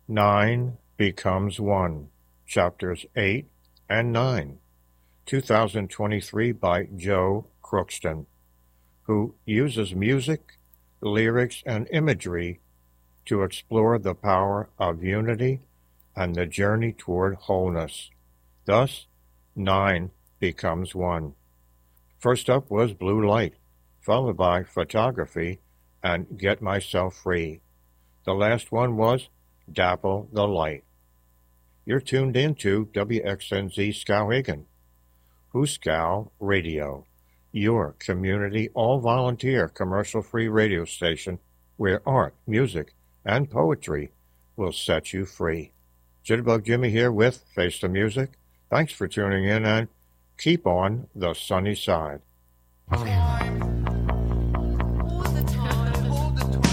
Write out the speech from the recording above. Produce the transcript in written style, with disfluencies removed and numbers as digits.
Nine becomes one. Chapters 8 and 9. 2023 by Joe Crookston, who uses music, lyrics, and imagery to explore the power of unity and the journey toward wholeness. Thus, 9 becomes one. First up was Blue Light, followed by Photography and Get Myself Free. The last one was Dapple the Light. You're tuned into WXNZ Skowhegan, Hooskow Radio, your community all-volunteer commercial-free radio station where art, music, and poetry will set you free. Jitterbug Jimmy here with Face the Music. Thanks for tuning in and keep on the sunny side. Oh, yeah.